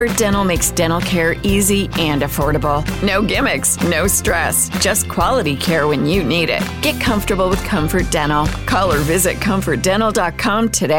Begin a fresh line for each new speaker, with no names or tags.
Comfort Dental makes dental care easy and affordable. No gimmicks, no stress, just quality care when you need it. Get comfortable with Comfort Dental. Call or visit ComfortDental.com today.